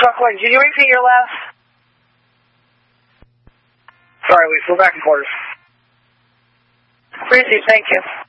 Truckling, can you repeat your last? Sorry, Luis, we're back in quarters. Appreciate it, thank you.